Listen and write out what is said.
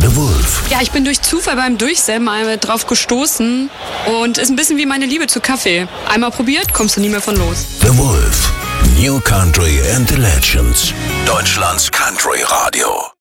The Wolf. Ja, ich bin durch Zufall beim Durchsämmen einmal drauf gestoßen und ist ein bisschen wie meine Liebe zu Kaffee. Einmal probiert, kommst du nie mehr von los. The Wolf. New Country and the Legends. Deutschlands Country Radio.